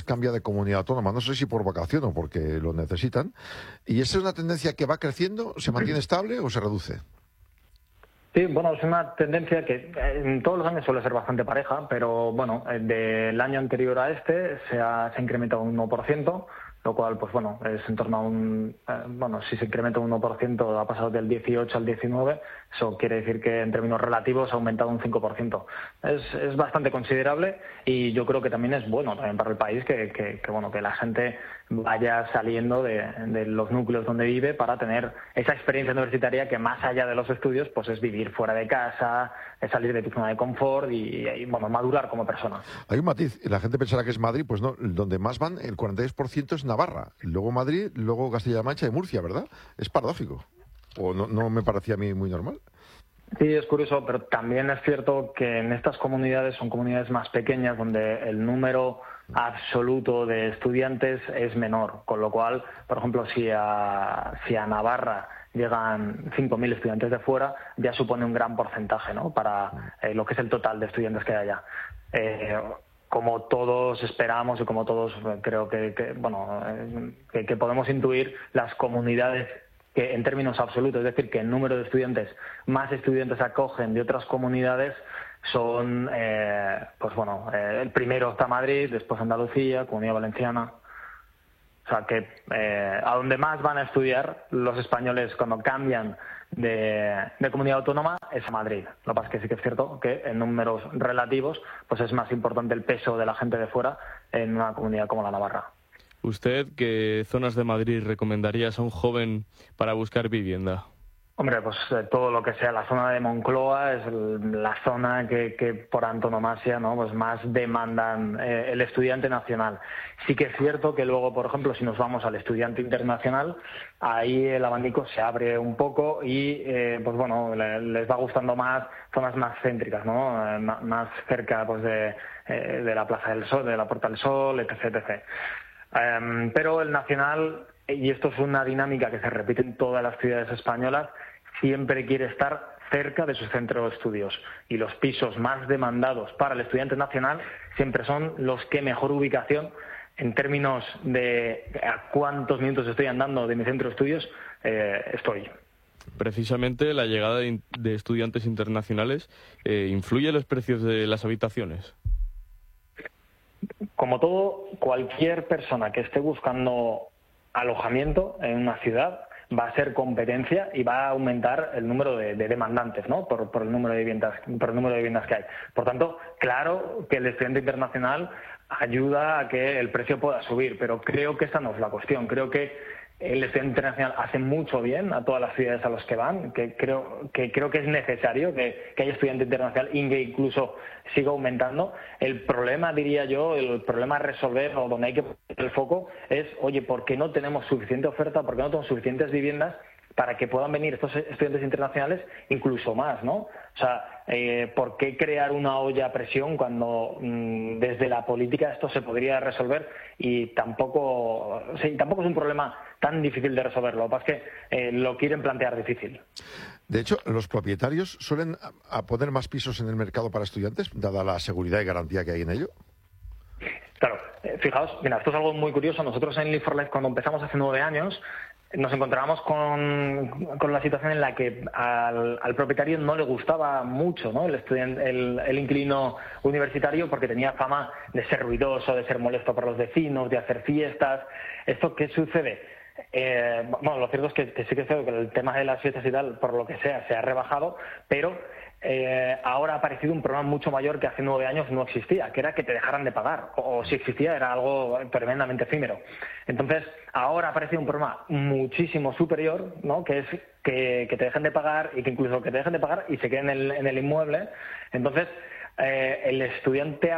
cambia de comunidad autónoma. No sé si por vocación o porque lo necesitan. ¿Y esa es una tendencia que va creciendo, se mantiene estable o se reduce? Sí, bueno, es una tendencia que en todos los años suele ser bastante pareja, pero bueno, del año anterior a este se ha incrementado un 1%, lo cual, pues bueno, es en torno a si se incrementa un 1%, ha pasado del 18 al 19, eso quiere decir que en términos relativos ha aumentado un 5%. Es bastante considerable y yo creo que también es bueno también para el país que la gente vaya saliendo de los núcleos donde vive para tener esa experiencia universitaria que más allá de los estudios pues es vivir fuera de casa, es salir de tu zona de confort y madurar como persona. Hay un matiz, la gente pensará que es Madrid, pues no, donde más van, el 46% es Navarra, luego Madrid, luego Castilla-La Mancha y Murcia, ¿verdad? Es paradójico, o no me parecía a mí muy normal. Sí, es curioso, pero también es cierto que en estas comunidades son comunidades más pequeñas donde el número absoluto de estudiantes es menor, con lo cual, por ejemplo, si a Navarra llegan 5.000 estudiantes de fuera, ya supone un gran porcentaje, ¿no?, para lo que es el total de estudiantes que hay allá. Como todos esperamos y como todos creo que podemos intuir, las comunidades que en términos absolutos, es decir, que el número de estudiantes, más estudiantes acogen de otras comunidades, son, el primero está Madrid, después Andalucía, Comunidad Valenciana. O sea que a donde más van a estudiar los españoles cuando cambian de comunidad autónoma es a Madrid. Lo que pasa es que sí que es cierto que en números relativos pues es más importante el peso de la gente de fuera en una comunidad como la Navarra. ¿Usted qué zonas de Madrid recomendarías a un joven para buscar vivienda? Hombre, pues todo lo que sea la zona de Moncloa es la zona que por antonomasia, ¿no?, pues más demandan el estudiante nacional. Sí que es cierto que luego, por ejemplo, si nos vamos al estudiante internacional, ahí el abanico se abre un poco y les va gustando más zonas más céntricas, ¿no?, más cerca pues de la Plaza del Sol, de la Puerta del Sol, etc. Pero el nacional, y esto es una dinámica que se repite en todas las ciudades españolas, siempre quiere estar cerca de su centro de estudios. Y los pisos más demandados para el estudiante nacional siempre son los que mejor ubicación, en términos de a cuántos minutos estoy andando de mi centro de estudios, estoy. Precisamente la llegada de estudiantes internacionales ¿influye en los precios de las habitaciones? Como todo, cualquier persona que esté buscando alojamiento en una ciudad va a ser competencia y va a aumentar el número de demandantes, ¿no?, por el número de viviendas que hay. Por tanto, claro que el estudiante internacional ayuda a que el precio pueda subir, pero creo que esa no es la cuestión. Creo que el estudiante internacional hace mucho bien a todas las ciudades a las que van, que creo que es necesario que haya estudiante internacional y que incluso siga aumentando. El problema, diría yo, el problema a resolver o donde hay que poner el foco es, oye, ¿por qué no tenemos suficiente oferta? ¿Por qué no tenemos suficientes viviendas para que puedan venir estos estudiantes internacionales incluso más, ¿no? O sea, ¿por qué crear una olla a presión cuando desde la política esto se podría resolver y tampoco es un problema tan difícil de resolverlo? Lo que pasa es que lo quieren plantear difícil. De hecho, los propietarios suelen poner más pisos en el mercado para estudiantes, dada la seguridad y garantía que hay en ello. Claro, fijaos, mira, esto es algo muy curioso. Nosotros en Live for Life, cuando empezamos hace 9 años, nos encontrábamos con la situación en la que al propietario no le gustaba mucho, ¿no?, el inquilino universitario, porque tenía fama de ser ruidoso, de ser molesto para los vecinos, de hacer fiestas. ¿Esto qué sucede? Lo cierto es que sí que es cierto que el tema de las fiestas y tal, por lo que sea, se ha rebajado, pero ahora ha aparecido un problema mucho mayor que hace 9 años no existía, que era que te dejaran de pagar, o si existía era algo tremendamente efímero. Entonces, ahora ha aparecido un problema muchísimo superior, ¿no?, que es que te dejen de pagar y que incluso que te dejen de pagar y se queden en el inmueble. Entonces, el estudiante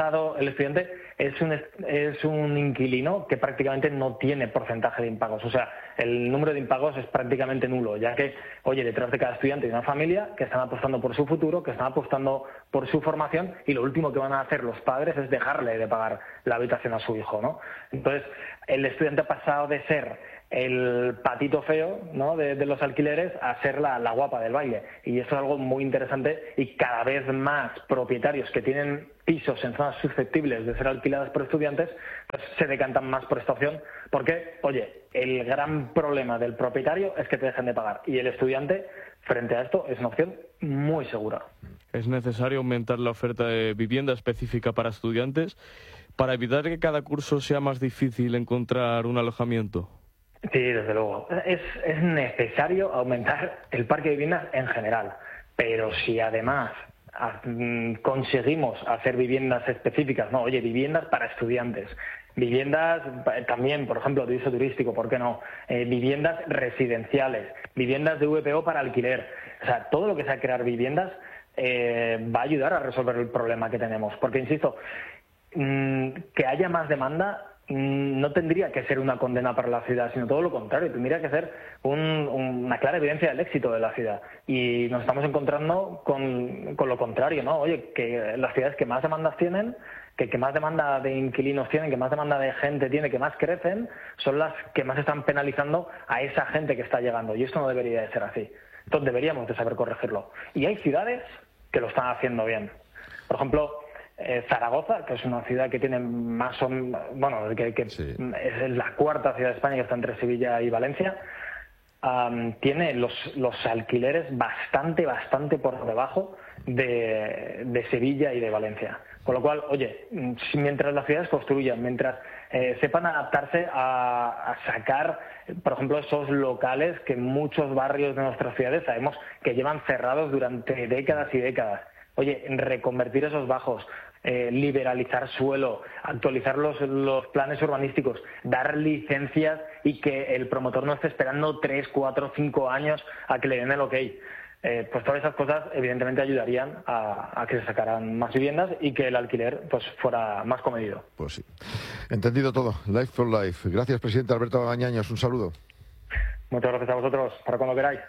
es un inquilino que prácticamente no tiene porcentaje de impagos. O sea, el número de impagos es prácticamente nulo, ya que, oye, detrás de cada estudiante hay una familia que están apostando por su futuro, que están apostando por su formación, y lo último que van a hacer los padres es dejarle de pagar la habitación a su hijo, ¿no? Entonces, el estudiante ha pasado de ser el patito feo, ¿no?, de los alquileres a ser la guapa del baile. Y eso es algo muy interesante, y cada vez más propietarios que tienen pisos en zonas susceptibles de ser alquiladas por estudiantes, pues se decantan más por esta opción, porque, oye, el gran problema del propietario es que te dejen de pagar, y el estudiante, frente a esto, es una opción muy segura. Es necesario aumentar la oferta de vivienda específica para estudiantes para evitar que cada curso sea más difícil encontrar un alojamiento. Sí, desde luego. Es necesario aumentar el parque de viviendas en general, pero si además conseguimos hacer viviendas específicas, no, oye, viviendas para estudiantes, viviendas también, por ejemplo, de uso turístico, ¿por qué no? Viviendas residenciales, viviendas de VPO para alquiler, o sea, todo lo que sea crear viviendas va a ayudar a resolver el problema que tenemos, porque, insisto, que haya más demanda no tendría que ser una condena para la ciudad, sino todo lo contrario, tendría que ser una clara evidencia del éxito de la ciudad. Y nos estamos encontrando con lo contrario, ¿no? Oye, que las ciudades que más demandas tienen, que más demanda de inquilinos tienen, que más demanda de gente tiene, que más crecen, son las que más están penalizando a esa gente que está llegando. Y esto no debería de ser así. Entonces deberíamos de saber corregirlo. Y hay ciudades que lo están haciendo bien. Por ejemplo, Zaragoza, que es una ciudad que tiene más o menos, bueno, que sí, es la cuarta ciudad de España, que está entre Sevilla y Valencia, tiene los alquileres bastante por debajo de Sevilla y de Valencia. Con lo cual, oye, mientras las ciudades construyan, mientras sepan adaptarse a sacar, por ejemplo, esos locales que en muchos barrios de nuestras ciudades sabemos que llevan cerrados durante décadas y décadas. Oye, reconvertir esos bajos, liberalizar suelo, actualizar los planes urbanísticos, dar licencias y que el promotor no esté esperando 3, 4, 5 años a que le den el ok. Pues todas esas cosas evidentemente ayudarían a que se sacaran más viviendas y que el alquiler pues fuera más comedido. Pues sí. Entendido todo. Life for Life. Gracias, presidente Alberto Bagañaños. Un saludo. Muchas gracias a vosotros. Para cuando queráis.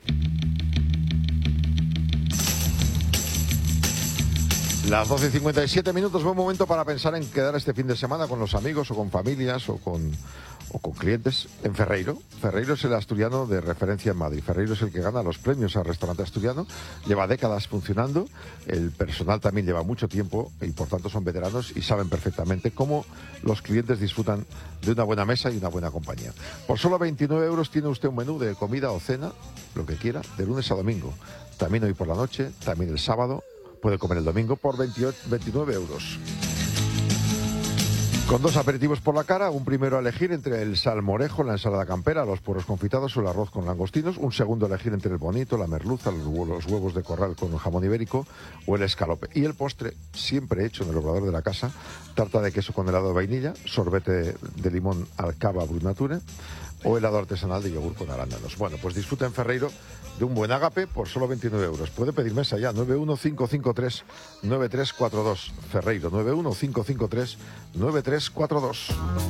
Las 12:57, buen momento para pensar en quedar este fin de semana con los amigos o con familias o con clientes en Ferreiro. Ferreiro es el asturiano de referencia en Madrid. Ferreiro es el que gana los premios al restaurante asturiano. Lleva décadas funcionando. El personal también lleva mucho tiempo y por tanto son veteranos y saben perfectamente cómo los clientes disfrutan de una buena mesa y una buena compañía. Por solo 29 euros tiene usted un menú de comida o cena, lo que quiera, de lunes a domingo. También hoy por la noche, también el sábado. Puede comer el domingo por 29 euros. Con 2 aperitivos por la cara, un primero a elegir entre el salmorejo, la ensalada campera, los puerros confitados o el arroz con langostinos, un segundo a elegir entre el bonito, la merluza, los huevos de corral con jamón ibérico o el escalope. Y el postre, siempre hecho en el obrador de la casa, tarta de queso con helado de vainilla, sorbete de limón Alcaba Brut Nature o helado artesanal de yogur con arándanos. Bueno, pues disfruta en Ferreiro de un buen ágape por solo 29 euros. Puede pedir mesa ya, 915539342. Ferreiro, 915539342.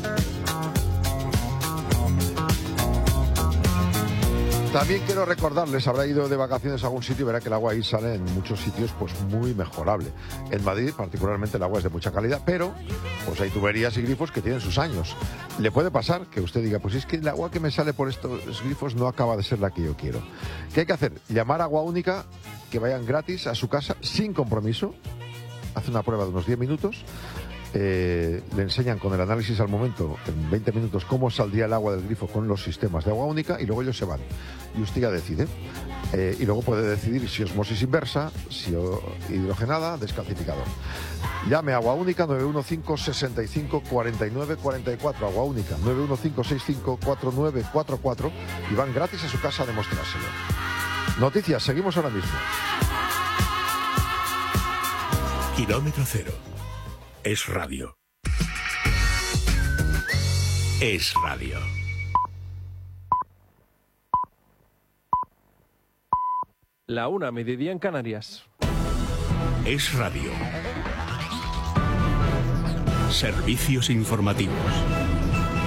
También quiero recordarles, habrá ido de vacaciones a algún sitio y verá que el agua ahí sale en muchos sitios pues muy mejorable. En Madrid particularmente el agua es de mucha calidad, pero pues hay tuberías y grifos que tienen sus años. Le puede pasar que usted diga, pues es que el agua que me sale por estos grifos no acaba de ser la que yo quiero. ¿Qué hay que hacer? Llamar a Agua Única, que vayan gratis a su casa sin compromiso. Hace una prueba de unos 10 minutos. Le enseñan con el análisis al momento, en 20 minutos, cómo saldría el agua del grifo con los sistemas de Agua Única y luego ellos se van. Y usted ya decide. Y luego puede decidir si osmosis inversa, si hidrogenada, descalcificador. Llame a Agua Única 915-65-49-44. Agua Única 915-65-49-44 y van gratis a su casa a demostrárselo. Noticias, seguimos ahora mismo. Kilómetro cero. Es radio. Es radio. La 1, mediodía en Canarias. Es radio. Servicios informativos.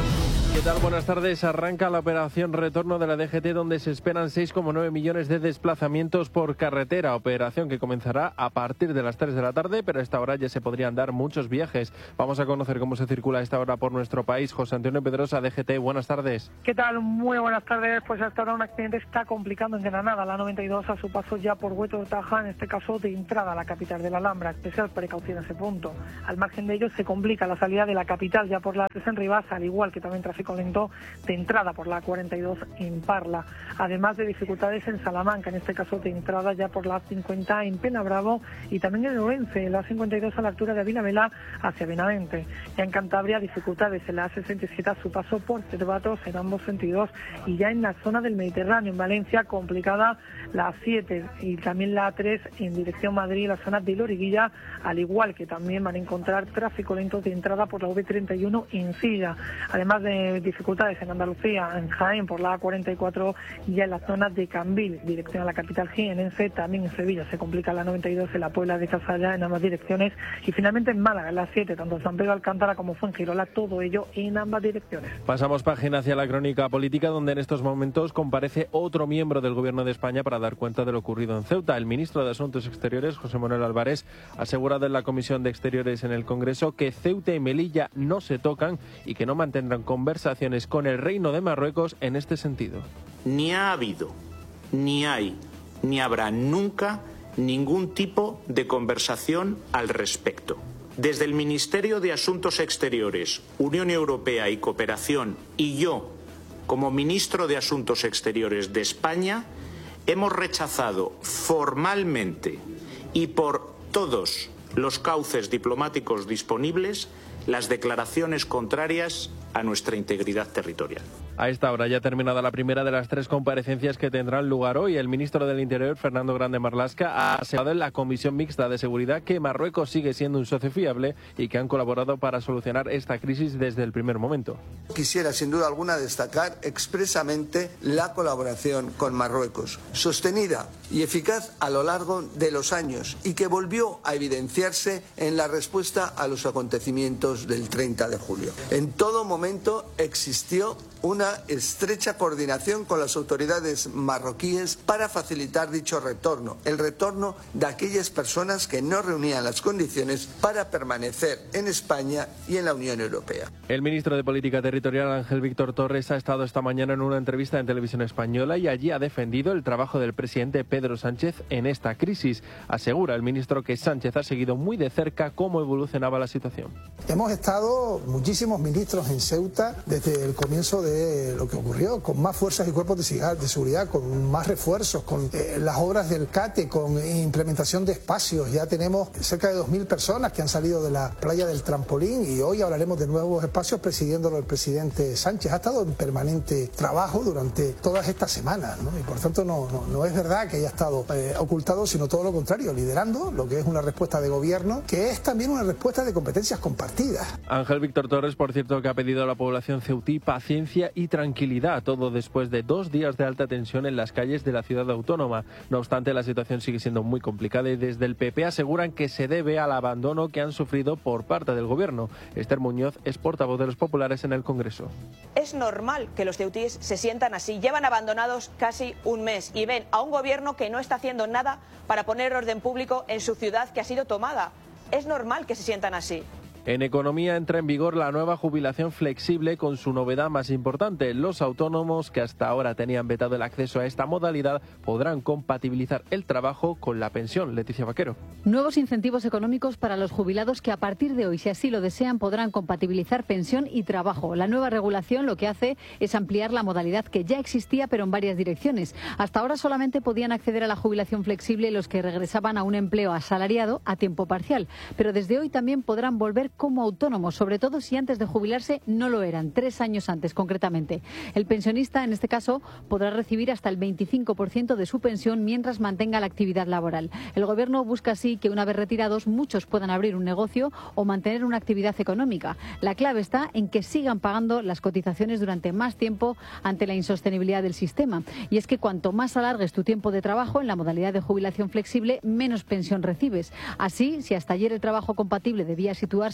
¿Qué tal? Buenas tardes. Arranca la operación retorno de la DGT, donde se esperan 6,9 millones de desplazamientos por carretera. Operación que comenzará a partir de las 3 de la tarde, pero a esta hora ya se podrían dar muchos viajes. Vamos a conocer cómo se circula a esta hora por nuestro país. José Antonio Pedrosa, DGT, buenas tardes. ¿Qué tal? Muy buenas tardes. Pues hasta ahora un accidente está complicando en Granada, la 92, a su paso ya por Hueto de Taja, en este caso de entrada a la capital de la Alhambra. Especial precaución a ese punto. Al margen de ello, se complica la salida de la capital ya por la 3 en Rivas, al igual que también tráfico lento de entrada por la 42 en Parla, además de dificultades en Salamanca, en este caso de entrada ya por la 50 en Penabravo y también en Orense, la 52 a la altura de Avinavela hacia Benavente. Ya en Cantabria, dificultades en la A67 a su paso por Cervatos en ambos sentidos, y ya en la zona del Mediterráneo, en Valencia, complicada la A7 y también la A3 en dirección Madrid, la zona de Loriguilla, al igual que también van a encontrar tráfico lento de entrada por la V31 en Silla, además de dificultades en Andalucía, en Jaén por la A44, ya en la zona de Cambil, dirección a la capital jienense. También en Sevilla se complica la 92 en la Puebla de Casalla en ambas direcciones, y finalmente en Málaga, en la 7, tanto San Pedro Alcántara como Fuengirola, todo ello en ambas direcciones. Pasamos página hacia la crónica política, donde en estos momentos comparece otro miembro del Gobierno de España para dar cuenta de lo ocurrido en Ceuta. El ministro de Asuntos Exteriores, José Manuel Álvarez, ha asegurado en la Comisión de Exteriores en el Congreso que Ceuta y Melilla no se tocan y que no mantendrán conversaciones con el Reino de Marruecos en este sentido. Ni ha habido, ni hay, ni habrá nunca ningún tipo de conversación al respecto. Desde el Ministerio de Asuntos Exteriores, Unión Europea y Cooperación, y yo, como ministro de Asuntos Exteriores de España, hemos rechazado formalmente y por todos los cauces diplomáticos disponibles las declaraciones contrarias a nuestra integridad territorial. A esta hora ya ha terminado la primera de las 3 comparecencias que tendrán lugar hoy. El ministro del Interior, Fernando Grande Marlaska, ha asegurado en la Comisión Mixta de Seguridad que Marruecos sigue siendo un socio fiable y que han colaborado para solucionar esta crisis desde el primer momento. Quisiera sin duda alguna destacar expresamente la colaboración con Marruecos, sostenida y eficaz a lo largo de los años, y que volvió a evidenciarse en la respuesta a los acontecimientos del 30 de julio. En todo momento existió una estrecha coordinación con las autoridades marroquíes para facilitar dicho retorno, el retorno de aquellas personas que no reunían las condiciones para permanecer en España y en la Unión Europea. El ministro de Política Territorial, Ángel Víctor Torres, ha estado esta mañana en una entrevista en Televisión Española y allí ha defendido el trabajo del presidente Pedro Sánchez en esta crisis. Asegura el ministro que Sánchez ha seguido muy de cerca cómo evolucionaba la situación. Hemos estado muchísimos ministros en Ceuta desde el comienzo de lo que ocurrió, con más fuerzas y cuerpos de seguridad, con más refuerzos, con las obras del CATE, con implementación de espacios. Ya tenemos cerca de 2.000 personas que han salido de la playa del Trampolín, y hoy hablaremos de nuevos espacios presidiéndolo el presidente Sánchez. Ha estado en permanente trabajo durante todas estas semanas, ¿no? Y por tanto no es verdad que haya estado ocultado, sino todo lo contrario, liderando lo que es una respuesta de gobierno, que es también una respuesta de competencias compartidas. Ángel Víctor Torres, por cierto, que ha pedido a la población ceutí paciencia y tranquilidad, todo después de 2 días de alta tensión en las calles de la ciudad autónoma. No obstante, la situación sigue siendo muy complicada y desde el PP aseguran que se debe al abandono que han sufrido por parte del gobierno. Esther Muñoz es portavoz de los populares en el Congreso. Es normal que los ceutíes se sientan así. Llevan abandonados casi un mes y ven a un gobierno que no está haciendo nada para poner orden público en su ciudad que ha sido tomada. Es normal que se sientan así. En economía entra en vigor la nueva jubilación flexible con su novedad más importante. Los autónomos que hasta ahora tenían vetado el acceso a esta modalidad podrán compatibilizar el trabajo con la pensión. Leticia Vaquero. Nuevos incentivos económicos para los jubilados que a partir de hoy, si así lo desean, podrán compatibilizar pensión y trabajo. La nueva regulación lo que hace es ampliar la modalidad que ya existía, pero en varias direcciones. Hasta ahora solamente podían acceder a la jubilación flexible los que regresaban a un empleo asalariado a tiempo parcial. Pero desde hoy también podrán volver como autónomos, sobre todo si antes de jubilarse no lo eran, 3 años antes concretamente. El pensionista, en este caso, podrá recibir hasta el 25% de su pensión mientras mantenga la actividad laboral. El Gobierno busca así que una vez retirados muchos puedan abrir un negocio o mantener una actividad económica. La clave está en que sigan pagando las cotizaciones durante más tiempo ante la insostenibilidad del sistema. Y es que cuanto más alargues tu tiempo de trabajo en la modalidad de jubilación flexible, menos pensión recibes. Así, si hasta ayer el trabajo compatible debía situarse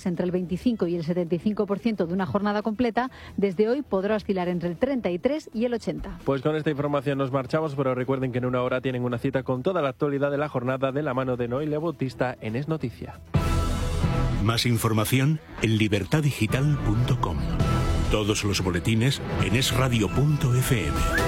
situarse entre el 25 y el 75% de una jornada completa, desde hoy podrá oscilar entre el 33 y el 80. Pues con esta información nos marchamos, pero recuerden que en una hora tienen una cita con toda la actualidad de la jornada de la mano de Noelia Bautista en Es Noticia. Más información en libertadigital.com. Todos los boletines en esradio.fm.